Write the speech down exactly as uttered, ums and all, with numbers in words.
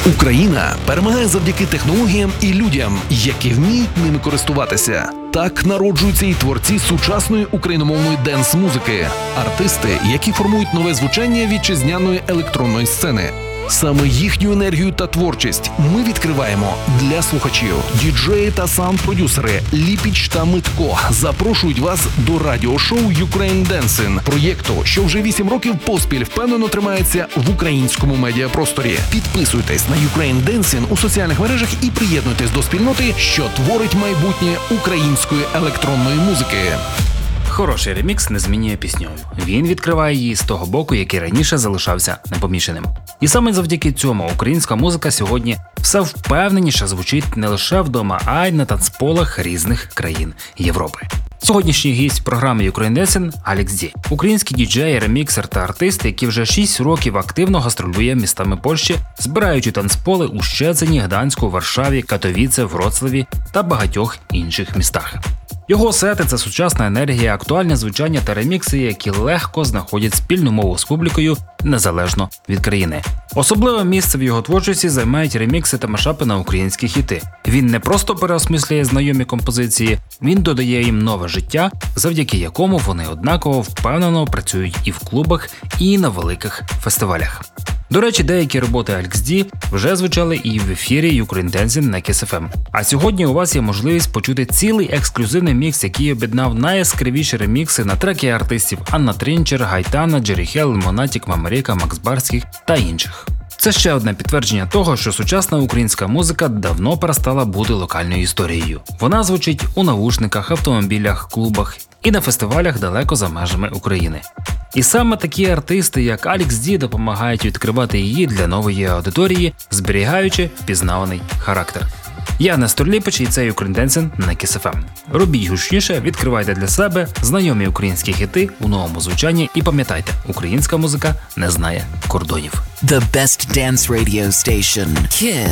Україна перемагає завдяки технологіям і людям, які вміють ними користуватися. Так народжуються і творці сучасної україномовної денс-музики, артисти, які формують нове звучання вітчизняної електронної сцени. Саме їхню енергію та творчість ми відкриваємо для слухачів. Діджеї та саунд-продюсери Ліпіч та Митко запрошують вас до радіошоу Ukraine Dancing, проєкту, що вже вісім років поспіль впевнено тримається в українському медіапросторі. Підписуйтесь на Ukraine Dancing у соціальних мережах і приєднуйтесь до спільноти, що творить майбутнє української електронної музики. Хороший ремікс не змінює пісню. Він відкриває її з того боку, який раніше залишався непоміченим. І саме завдяки цьому українська музика сьогодні все впевненіше звучить не лише вдома, а й на танцполах різних країн Європи. Сьогоднішній гість програми Ukraine Dancing – Алекс Ді. Український діджей, реміксер та артист, який вже шість років активно гастролює містами Польщі, збираючи танцполи у Щецині, Гданську, Варшаві, Катовіце, Вроцлаві та багатьох інших містах. Його сети – це сучасна енергія, актуальне звучання та ремікси, які легко знаходять спільну мову з публікою незалежно від країни. Особливе місце в його творчості займають ремікси та мешапи на українські хіти. Він не просто переосмислює знайомі композиції, він додає їм нове життя, завдяки якому вони однаково впевнено працюють і в клубах, і на великих фестивалях. До речі, деякі роботи Алекс Ді вже звучали і в ефірі Ukraine Dancing на Kiss еф ем. А сьогодні у вас є можливість почути цілий ексклюзивний мікс, який об'єднав найяскравіші ремікси на треки артистів Анна Трінчер, Гайтана, Джері Хелл, Монатік, Мамаріка, Макс Барських та інших. Це ще одне підтвердження того, що сучасна українська музика давно перестала бути локальною історією. Вона звучить у навушниках, автомобілях, клубах і на фестивалях далеко за межами України. І саме такі артисти, як Алекс Ді, допомагають відкривати її для нової аудиторії, зберігаючи впізнаваний характер. Я Нестор Ліпич, і це Ukraine Dancing на Kiss еф ем. Робіть гучніше, відкривайте для себе знайомі українські хіти у новому звучанні і пам'ятайте, українська музика не знає кордонів. The best dance radio station, Kiss.